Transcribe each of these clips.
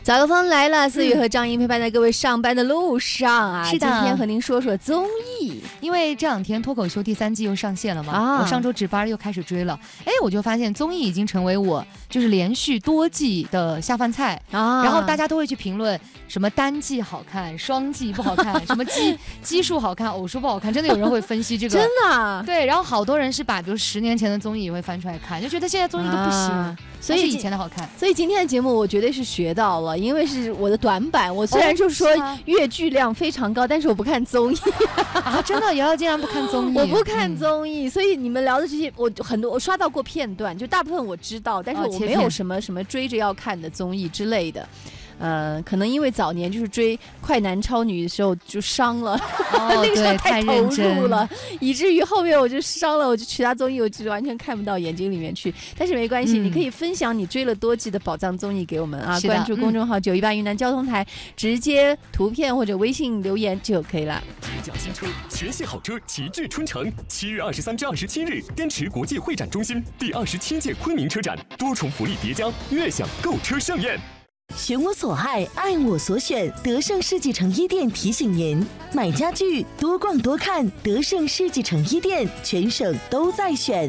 早高峰来了，四月和张莹陪伴在各位上班的路上啊。 是的， 今天和您说说综艺， 因为这两天脱口秀第3季又上线了嘛，我上周值班又开始追了。我就发现综艺已经成为我就是连续多季的下饭菜啊。然后大家都会去评论什么单季好看，双季不好看，什么奇数好看，偶数不好看，真的有人会分析这个。 真的啊？ 对，然后好多人是把比如10年前的综艺也会翻出来看，就觉得现在综艺都不行。所以以前的好看， 所以今天的节目我绝对是学到了，因为是我的短板。我虽然就是说阅剧量非常高，但是我不看综艺啊，真的，瑶瑶竟然不看综艺？ 我不看综艺，所以你们聊的这些，我刷到过片段，就大部分我知道，但是我没有什么追着要看的综艺之类的。可能因为早年就是追快男超女的时候就伤了，那个时候太投入了，以至于后面我就伤了，我就其他综艺我就完全看不到眼睛里面去。但是没关系，你可以分享你追了多季的宝藏综艺给我们啊，关注公众号918云南交通台，直接图片或者微信留言就可以了。 直驾新车，全系好车齐聚春城。7月23至27日，滇池国际会展中心第27届昆明车展，多重福利叠加，悦享购车盛宴。 选我所爱，爱我所选。德胜世纪城一店提醒您：买家具多逛多看，德胜世纪城一店，全省都在选。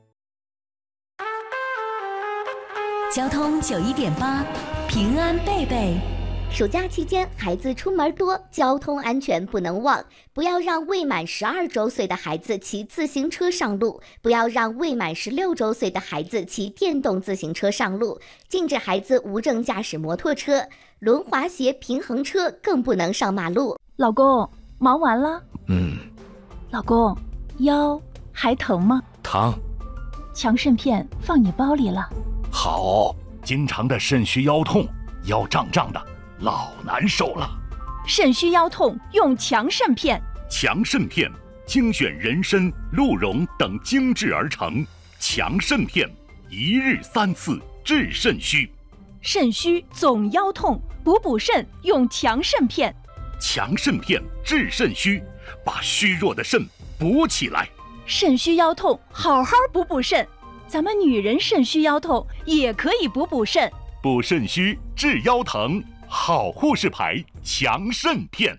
交通91.8，平安贝贝。 暑假期间，孩子出门多，交通安全不能忘。不要让未满12周岁的孩子骑自行车上路，不要让未满16周岁的孩子骑电动自行车上路，禁止孩子无证驾驶摩托车、轮滑鞋、平衡车，更不能上马路。 老公，忙完了？老公，腰还疼吗？ 疼。 强肾片放你包里了。 好，经常的肾虚腰痛，腰胀胀的，老难受了。 肾虚腰痛用强肾片。 强肾片精选人参、鹿茸等精制而成，强肾片1日3次治肾虚。 肾虚总腰痛，补肾用强肾片。 强肾片治肾虚，把虚弱的肾补起来。 肾虚腰痛好好补肾，咱们女人肾虚腰痛也可以补肾。 补肾虚治腰疼，好护士牌强肾片。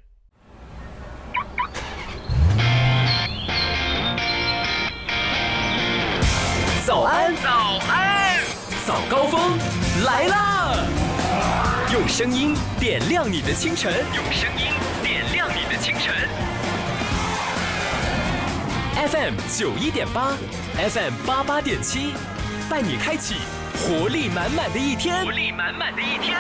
早安，早安，早高峰来啦！用声音点亮你的清晨，用声音点亮你的清晨。FM 91.8 ，FM 88.7，带你开启活力满满的一天，活力满满的一天。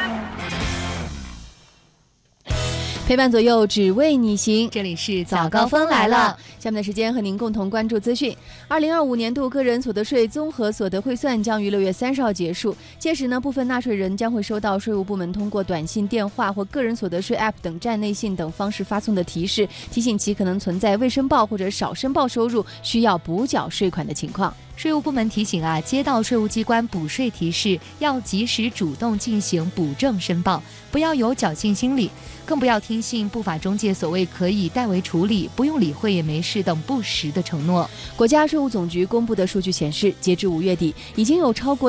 陪伴左右，只为你行。 这里是早高峰来了， 下面的时间和您共同关注资讯。2025年度个人所得税综合所得汇算将于6月30号结束，届时呢，部分纳税人将会收到税务部门通过短信、电话或个人所得税 App 等站内信等方式发送的提示，提醒其可能存在未申报或者少申报收入需要补缴税款的情况。 税务部门提醒接到税务机关补税提示，要及时主动进行补正申报，不要有侥幸心理，更不要听信不法中介所谓可以代为处理、不用理会也没事等不实的承诺。 国家税务总局公布的数据显示，截至5月底，已经有超过